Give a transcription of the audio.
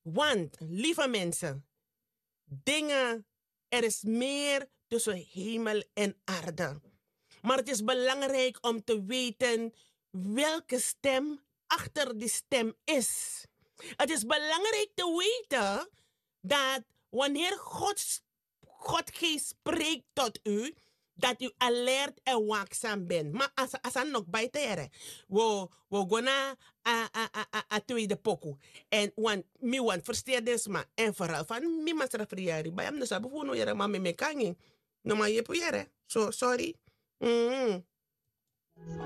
Want, lieve mensen, dingen, er is meer tussen hemel en aarde. Maar het is belangrijk om te weten welke stem achter die stem is. Het is belangrijk te weten dat wanneer Godgeest spreekt tot u, dat u alert en waakzaam bent. Maar als er nog bij te heren, we gaan a tweede pokoe. En want versteer dus maar. En vooral van mi masra friari. Bij hem dus abu no jere maar me kangi. No maar je poeiere. So sorry.